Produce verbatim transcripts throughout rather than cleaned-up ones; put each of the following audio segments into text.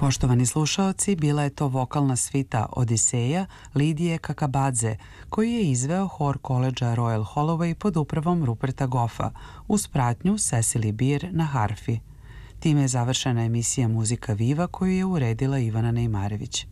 Poštovani slušaoci, bila je to vokalna svita Odiseja Lidije Kakabadze, koju je izveo hor koledža Royal Holloway pod upravom Ruperta Goffa, uz pratnju Cecily Beer na harfi. Time je završena emisija Muzika Viva koju je uredila Ivana Nejmarević.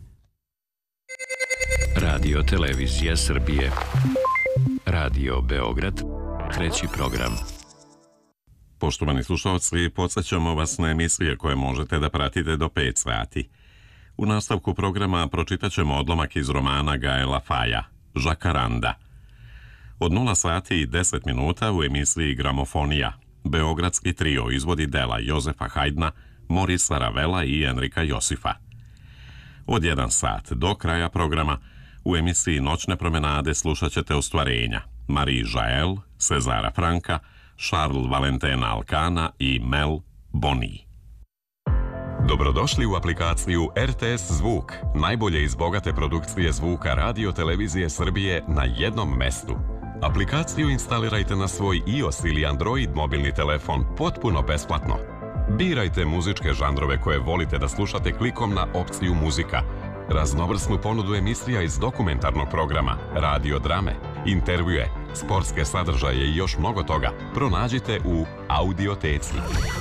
Radio Televizija Srbije. Radio Beograd, treći program. Poštovani slušalci, podsjećamo vas na emisije koje možete da pratite do pet sati. U nastavku programa pročitat ćemo odlomak iz romana Gaela Faja, Žakaranda. Od nula sati i deset minuta u emisiji Gramofonija, beogradski trio izvodi dela Jozefa Hajdna, Morisa Ravela i Enrika Josifa. Od jedan sat do kraja programa u emisiji Noćne promenade slušat ćete ostvarenja Marie Jael, Cezara Franka, Charles Valentena Alcana i Mel Boni. Dobrodošli u aplikaciju R T S Zvuk, najbolje iz bogate produkcije zvuka Radio Televizije Srbije na jednom mestu. Aplikaciju instalirajte na svoj iOS ili Android mobilni telefon potpuno besplatno. Birajte muzičke žanrove koje volite da slušate klikom na opciju Muzika, raznovrsnu ponudu emisija iz dokumentarnog programa, radio drame, intervjue, sportske sadržaje i još mnogo toga pronađite u Audioteci.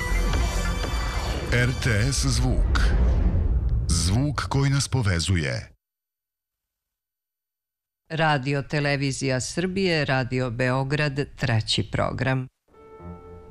R T S Zvuk. Zvuk koji nas povezuje. Radio Televizija Srbije, Radio Beograd, treći program.